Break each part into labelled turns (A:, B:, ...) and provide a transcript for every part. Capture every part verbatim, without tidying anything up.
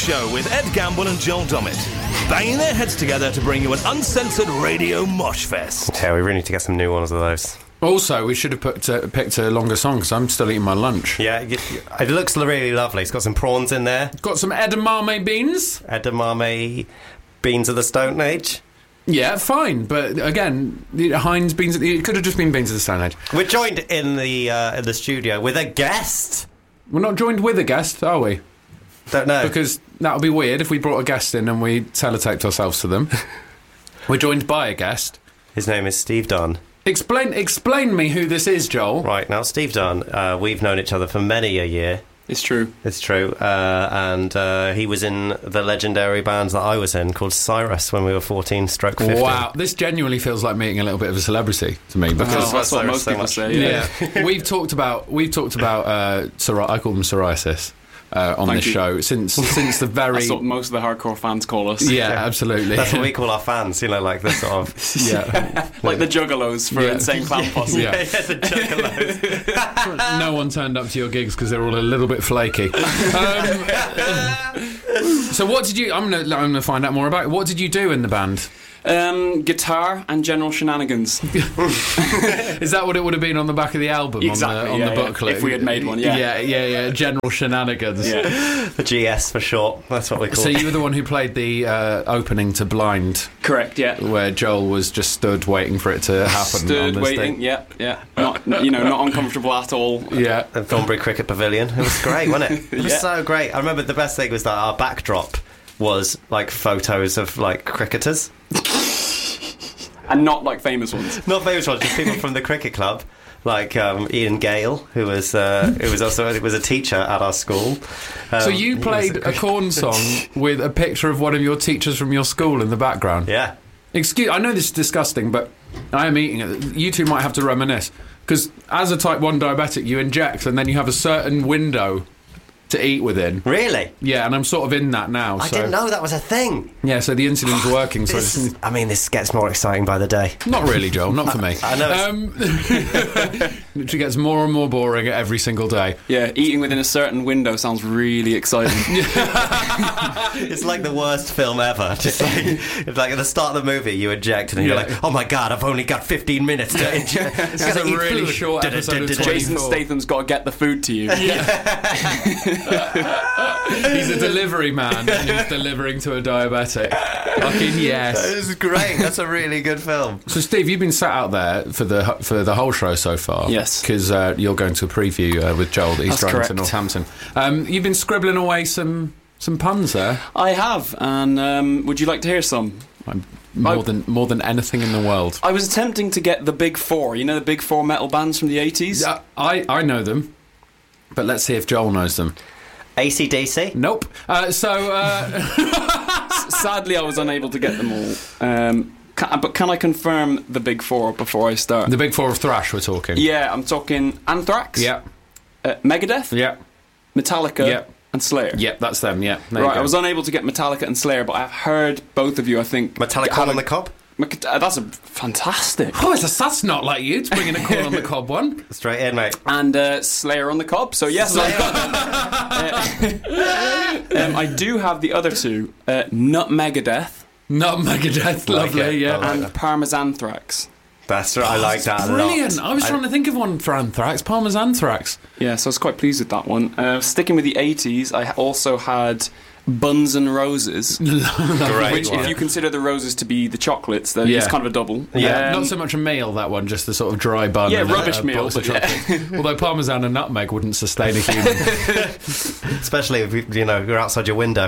A: Show with Ed Gamble and Joel Dommett, banging their heads together to bring you an uncensored radio mosh fest.
B: Yeah, we really need to get some new ones of those.
C: Also, we should have put, uh, picked a longer song because I'm still eating my lunch.
B: Yeah, you, it looks really lovely. It's got some prawns in there.
C: Got some edamame beans.
B: Edamame beans of the Stone Age.
C: Yeah, fine, but again, Heinz beans. It could have just been beans of the Stone Age.
B: We're joined in the uh, in the studio with a guest.
C: We're not joined with a guest, are we?
B: Don't know.
C: Because that would be weird if we brought a guest in and we sellotaped ourselves to them. We're joined by a guest.
B: His name is Steve Dunn.
C: Explain explain me who this is, Joel.
B: Right, now, Steve Dunn, uh, we've known each other for many a year.
D: It's true.
B: It's true. Uh, and uh, he was in the legendary band that I was in called Cyrus when we were fourteen stroke fifteen.
C: Wow, this genuinely feels like meeting a little bit of a celebrity to me. Because
D: oh, that's what most
B: so
D: people
B: much.
D: say. Yeah,
C: yeah. we've talked about we've talked about uh, psori- I call them psoriasis uh, on
D: Thank
C: this
D: you.
C: show since since the very.
D: That's what most of the hardcore fans call us.
C: Yeah,
B: Yeah.
C: absolutely.
B: That's what we call our fans, you know, like the sort of...
C: yeah.
D: Like the Juggalos for
C: Yeah.
D: Insane Clown Posse.
C: Yeah.
B: yeah, the Juggalos.
C: No one turned up to your gigs because they're all a little bit flaky. Um, so what did you? I'm gonna I'm gonna find out more about it. What did you do in the band?
D: Um, guitar and general shenanigans.
C: Is that what it would have been on the back of the album?
D: Exactly,
C: on the, on
D: yeah,
C: the
D: yeah.
C: booklet.
D: If we had made one, yeah.
C: Yeah, yeah, yeah. General shenanigans.
D: Yeah,
B: The G S for short. That's what we call
C: So
B: it.
C: you were the one who played the uh, opening to Blind,
D: correct. Yeah,
C: where Joel was just stood waiting for it to happen. on
D: stood
C: this
D: waiting.
C: thing.
D: Yeah, yeah. Not you know not uncomfortable at all.
C: Yeah.
B: At Thornbury Cricket Pavilion. It was great, wasn't it? It was
D: Yeah.
B: so great. I remember the best thing was that our backdrop was like photos of like cricketers.
D: And not like famous ones.
B: Not famous ones, just people from the cricket club, like um, Ian Gale, who was uh, who was also was a teacher at our school. Um,
C: So you
B: he was
C: played a corn song with a picture of one of your teachers from your school in the background.
B: Yeah.
C: Excuse, I know this is disgusting, but I am eating it. You two might have to reminisce. Because as a type one diabetic, you inject and then you have a certain window to eat within.
B: Really?
C: Yeah, and I'm sort of in that now.
B: I
C: so.
B: didn't know that was a thing.
C: Yeah, so the insulin's working. So
B: This,
C: it's,
B: I mean, this gets more exciting by the day.
C: not really, Joel, not for me.
B: I know it's-
C: Um, literally gets more and more boring every single day.
D: Yeah, eating within a certain window sounds really exciting.
B: It's like the worst film ever. Just like, it's like at the start of the movie, you inject and you're
C: Yeah.
B: like, oh my god, I've only got fifteen minutes to inject.
C: It's a really short episode of
D: Jason
C: twenty-four.
D: Statham's got to get the food to you.
C: He's a delivery man and he's delivering to a diabetic. Fucking yes.
B: This is great. That's a really good film.
C: So, Steve, you've been sat out there for the for the whole show so far.
D: Yes.
C: Because uh, you're going to a preview uh, with Joel that he's
D: That's
C: driving
D: correct.
C: to Northampton. Um, you've been scribbling away some some puns there.
D: I have, and um, would you like to hear some?
C: I'm more
D: I-
C: than more than anything in the world.
D: I was attempting to get the big four. You know the big four metal bands from the eighties?
C: Uh, I I know them, but let's see if Joel knows them.
B: A C D C?
C: Nope. Uh, so. Uh,
D: Sadly, I was unable to get them all. Um, can, but can I confirm the big four before I start?
C: the big four of thrash we're talking.
D: Yeah, I'm talking Anthrax,
C: Yeah.
D: uh, Megadeth,
C: Yeah.
D: Metallica,
C: Yeah.
D: and Slayer.
C: Yeah. That's them. Yeah. There you
D: Right,
C: go.
D: I was unable to get Metallica and Slayer, but I've heard both of you, I think...
B: Metallic
D: have
B: Corn
D: a-
B: on the Cob?
D: Mc- uh, that's a fantastic.
C: Oh, it's a, that's not like you to bring in a corn on the cob one.
B: Straight in, mate.
D: And uh, Slayer on the Cob, so yes, I've got them. Uh, um, I do have the other two, uh, Nutmegadeth
C: Not Megadeth,
B: Like
C: lovely,
B: it,
C: yeah.
B: I like
D: and
B: that.
D: Parmesanthrax.
B: That's right. I like that a lot.
C: Brilliant. I was trying to think of one for Anthrax, Parmesan Anthrax.
D: Yeah, so I was quite pleased with that one. Uh, sticking with the eighties, I also had Buns and Roses,
B: Great
D: which,
B: one.
D: if you consider the roses to be the chocolates, then
C: Yeah.
D: it's kind of a double.
B: Yeah.
D: Um,
C: Not so much a meal, that one, just the sort of dry bun.
D: Yeah,
C: and a-
D: rubbish
C: a
D: meal,
C: box of
D: but yeah.
C: chocolate. Although Parmesan and nutmeg wouldn't sustain a human.
B: Especially if, you you know, you're outside your window.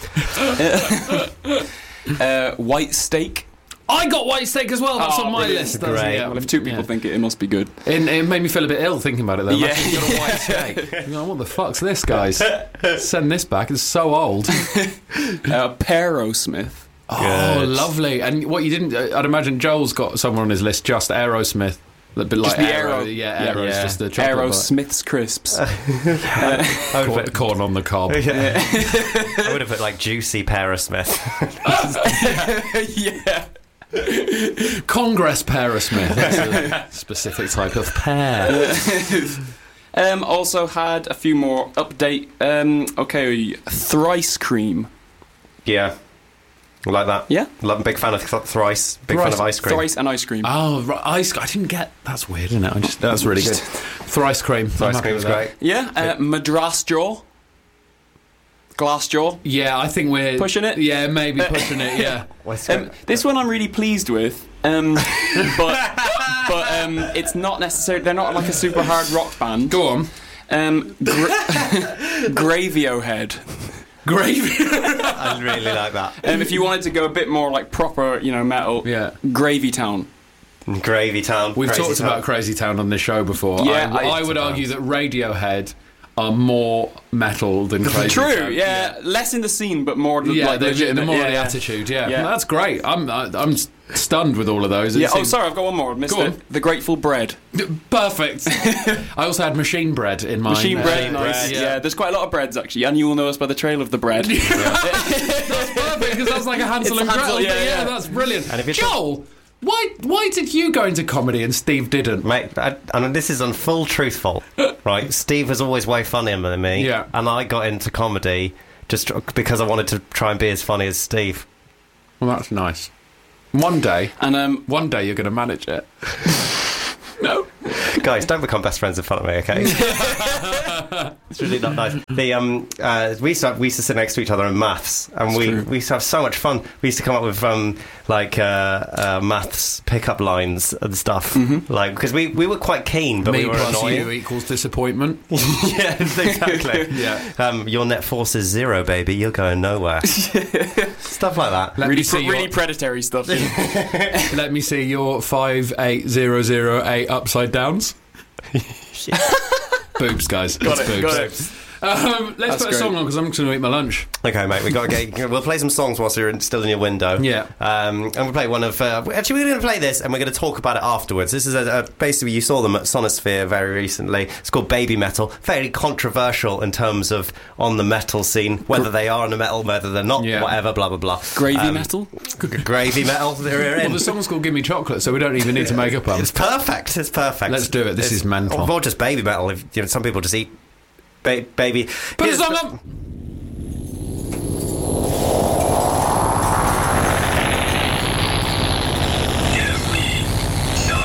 D: uh, white steak.
C: I got white steak as well. That's
D: Oh,
C: on my
D: brilliant.
C: list.
B: Great.
C: That's- yeah.
D: Well, if two people
C: Yeah.
D: think it, it must be good.
C: It, it made me feel a bit ill thinking about it, though.
D: Yeah.
C: Imagine you got a white steak. You know, what the fuck's this, guys? Send this back. It's so old.
D: Uh, Aerosmith.
C: Oh,
B: Good.
C: lovely. And what you didn't... I'd imagine Joel's got somewhere on his list, just Aerosmith. A bit like
D: Just the
C: Aero.
D: Aero.
C: Yeah,
D: Yeah.
C: Aero's
B: Yeah.
C: just the chocolate bar.
D: Aerosmith's crisps.
B: I would,
C: Corn,
B: put,
C: corn on the cob.
B: yeah. I would have put like juicy Parasmith.
D: yeah.
C: Congress Parasmith. That's a specific type of pear.
D: Um, also had a few more update. Um, okay, Thrice Cream.
B: Yeah. I like that.
D: Yeah.
B: Love, big fan of th- Thrice. Big
C: Thrice.
B: fan of ice cream.
D: Thrice and ice cream.
C: Oh, right, ice. I didn't get. That's weird, isn't it? I just. That's really good. Thrice cream. I'm
B: Thrice
C: happy
B: cream
C: with
B: was
C: that.
B: great.
D: Yeah, uh, Madras Jaw. Glass Jaw.
C: Yeah, I think we're
D: Pushing it?
C: Yeah, maybe pushing it. Yeah.
B: What's
D: Um,
B: it?
D: this one I'm really pleased with, um, but but um, it's not necessarily. They're not like a super hard rock band.
C: Go on.
D: Um, gra- Gravio Head.
C: Gravy.
B: I really like that.
D: Um, if you wanted to go a bit more like proper, you know, metal.
C: Yeah.
D: Gravy Town.
B: Gravy Town.
C: We've
B: Crazy
C: talked
B: Town.
C: about Crazy Town on this show before.
D: Yeah,
C: I,
D: I-
C: I would argue that Radiohead are more metal than Crazy
D: True,
C: Town.
D: yeah. Less in the scene, but more
C: Yeah,
D: like
C: the,
D: legitimate.
C: the more
D: yeah,
C: the
D: yeah.
C: attitude, yeah.
D: Yeah.
C: That's great. I'm I, I'm stunned with all of those. It
D: Yeah. Oh,
C: seems-
D: sorry, I've got one more. I missed
C: Go
D: it.
C: on.
D: The Grateful Bread.
C: Perfect. I also had machine bread in my
D: Machine bread,
C: uh,
D: nice.
B: bread,
D: Yeah.
C: yeah.
D: there's quite a lot of breads actually, and you will know us by the trail of the bread.
C: That's perfect because that's like a Hansel
D: It's
C: and
D: Hansel,
C: Gretel.
D: yeah,
C: thing.
D: yeah.
C: That's brilliant.
B: And if you-
C: Joel, why why did you go into comedy and Steve didn't?
B: Mate, I, and this is on full truthful, right? Steve was always way funnier than me.
C: Yeah.
B: And I got into comedy just tr- because I wanted to try and be as funny as Steve.
C: Well, that's nice. One day,
D: And um,
C: one day you're going to manage it. No.
B: Guys, don't become best friends in front of me, okay? It's really not nice. The um, uh, we used to have, we used to sit next to each other in maths, and we,
D: true.
B: we used to have so much fun. We used to come up with um, like uh, uh, maths pickup lines and stuff, like because we, we were quite keen, but
C: Me
B: we were
C: plus
B: annoying.
C: you equals disappointment.
B: Yeah, exactly.
C: Yeah.
B: Um, your net force is zero, baby. You're going nowhere. Stuff like that.
C: Let
D: really,
C: me see
D: pre- really
C: your,
D: predatory stuff.
C: let me see your five eight zero zero eight upside downs. Boobs, guys.
D: Got
C: It's
D: it,
C: boobs.
D: got it.
C: Um, let's
D: That's
C: put a
D: great.
C: song on because I'm just going to eat my lunch.
B: Okay, mate. We got to get. We'll play some songs whilst you're in, still in your window.
C: Yeah.
B: Um, and we'll play one of. Uh, actually, we're going to play this, and we're going to talk about it afterwards. This is a, a, basically you saw them at Sonosphere very recently. It's called Baby Metal. Very controversial in terms of on the metal scene, whether they are in the metal, whether they're not,
C: Yeah.
B: whatever. Blah blah blah.
D: Gravy
B: Um,
D: metal.
B: Gravy metal. They're
C: Well,
B: in.
C: the song's called Give Me Chocolate, so we don't even need to make up them.
B: It's perfect. It's perfect.
C: Let's do it. This
B: It's-
C: is mental.
B: Or just baby metal. If you know, some people just eat ba- baby.
C: Put a
B: Here's
C: song
B: the-
C: on!